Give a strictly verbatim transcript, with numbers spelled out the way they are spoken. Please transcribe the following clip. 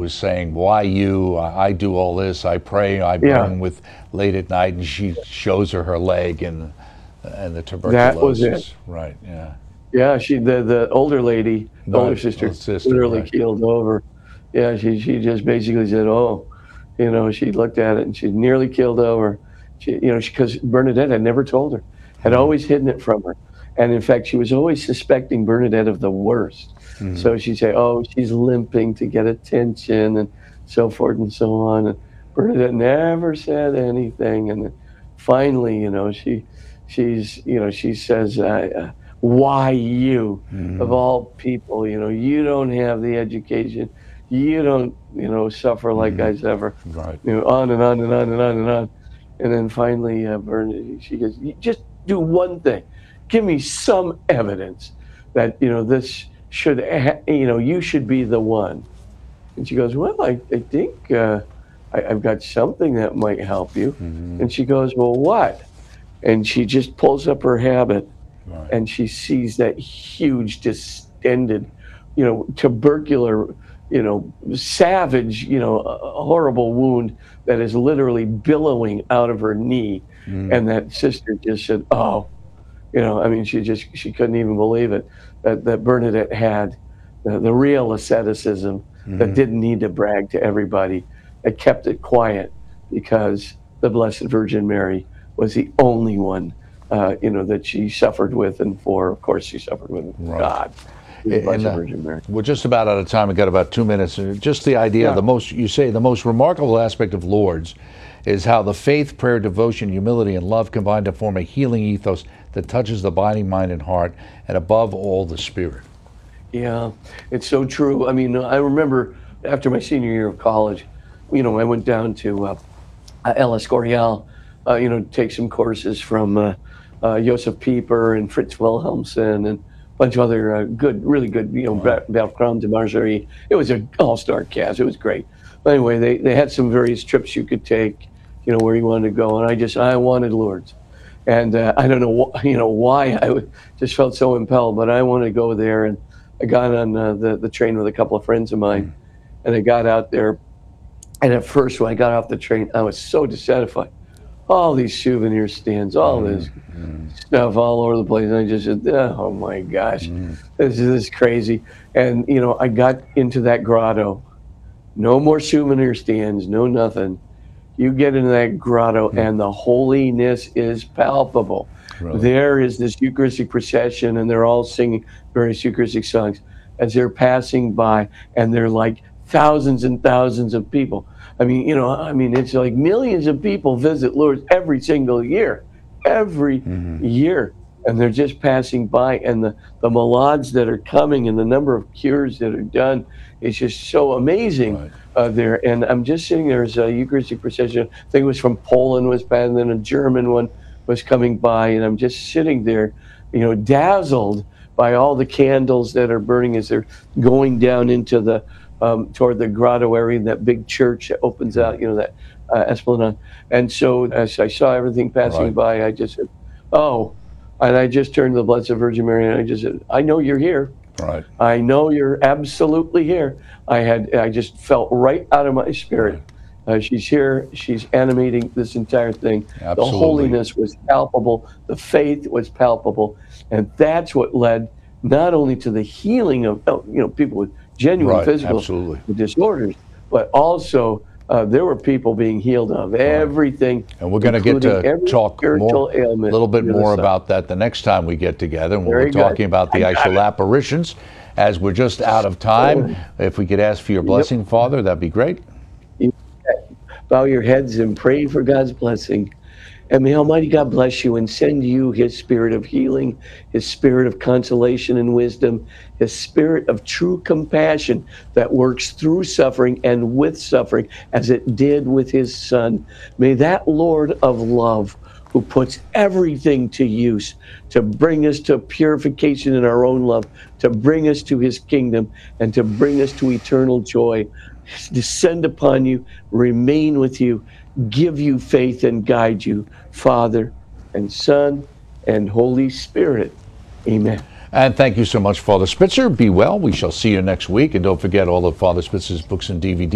was saying, "Why you? I, I do all this. I pray. I burn Yeah. with late at night," and she shows her her leg and and the That was it. tuberculosis. Right. Yeah. Yeah, she the the older lady, the older Right. sister, Older sister. literally Right. keeled over. Yeah, she she just basically said, "Oh," you know, she looked at it and she nearly keeled over. She, you know, because Bernadette had never told her, had Mhm. always hidden it from her, and in fact, she was always suspecting Bernadette of the worst. Mhm. So she'd say, "Oh, she's limping to get attention," and so forth and so on. And Bernadette never said anything, and then finally, you know, she she's you know she says, uh, uh, "Why you, of Mhm. all people? You know, you don't have the education, you don't you know suffer like Mhm. I suffer." Right. You know, on and on and on and on and on. And then finally, uh, Bernadette, she goes, "You just do one thing. Give me some evidence that you know this should ha- you know you should be the one." And she goes, "Well, I, I think uh, I, I've got something that might help you." Mhm. And she goes, "Well, what?" And she just pulls up her habit Right. and she sees that huge, distended, you know, tubercular, you know, savage, you know, a horrible wound that is literally billowing out of her knee. Mhm. And that sister just said, "Oh," you know, I mean, she just she couldn't even believe it that that Bernadette had the, the real asceticism that Mhm. didn't need to brag to everybody. It kept it quiet because the Blessed Virgin Mary was the only one, uh, you know, that she suffered with and for. Of course, she suffered with Right. God, the And Blessed uh, Virgin Mary. we're just about out of time. We got about two minutes. Uh, Just the idea of Yeah. the most, you say, the most remarkable aspect of Lourdes is how the faith, prayer, devotion, humility, and love combine to form a healing ethos that touches the body, mind, and heart, and above all, the spirit. Yeah, it's so true. I mean, I remember after my senior year of college, you know, I went down to uh, uh, El Escorial, uh, you know, take some courses from uh, uh, Josef Pieper and Fritz Wilhelmsen and a bunch of other uh, good, really good, you know, Wow. Ber- Bertrand de Margerie. It was an all-star cast. It was great. But anyway, they, they had some various trips you could take, you know, where you wanted to go. And I just, I wanted Lourdes. And uh, I don't know, wh- you know, why I w- just felt so impelled, but I wanted to go there. And I got on uh, the, the train with a couple of friends of mine, Mm. and I got out there. And at first, when I got off the train, I was so dissatisfied. All these souvenir stands, all Mm. this Mm. stuff all over the place. And I just said, "Oh my gosh, Mm. this is this is crazy." And, you know, I got into that grotto. No more souvenir stands, no nothing. You get into that grotto, Mm. and the holiness is palpable. Really? There is this Eucharistic procession, and they're all singing various Eucharistic songs as they're passing by, and they're like thousands and thousands of people. I mean, you know, I mean, it's like millions of people visit Lourdes every single year, every Mhm. year, and they're just passing by, and the the malades that are coming, and the number of cures that are done is just so amazing Right. uh, there. And I'm just sitting there as a Eucharistic procession. I think it was from Poland was passing, and then a German one was coming by, and I'm just sitting there, you know, dazzled by all the candles that are burning as they're going down into the um, toward the grotto area, that big church that opens Mm. out, you know, that uh, esplanade. And so as I saw everything passing Right. by, I just said, "Oh," and I just turned to the Blessed Virgin Mary, and I just said, "I know you're here. Right. I know you're absolutely here." I had, I just felt right out of my spirit. Uh, she's here. She's animating this entire thing. The Absolutely. holiness was palpable. The faith was palpable, and that's what led not only to the healing of oh, you know people with genuine Right. physical Absolutely. disorders, but also uh, there were people being healed of everything, And we're going to get including to every talk spiritual more, a ailment little bit under the more sun. about that the next time we get together. And when Very we're good. talking about the I got Icial it. apparitions, as we're just out of time, if we could ask for your Yep. blessing, Father, that'd be great. You bow your heads and pray for God's blessing. And may Almighty God bless you and send you his spirit of healing, his spirit of consolation and wisdom, his spirit of true compassion that works through suffering and with suffering as it did with his son. May that Lord of love, who puts everything to use to bring us to purification in our own love, to bring us to his kingdom, and to bring us to eternal joy, descend upon you, remain with you, give you faith, and guide you, Father and Son and Holy Spirit. Amen. And thank you so much, Father Spitzer. Be well. We shall see you next week. And don't forget all of Father Spitzer's books and D V Ds.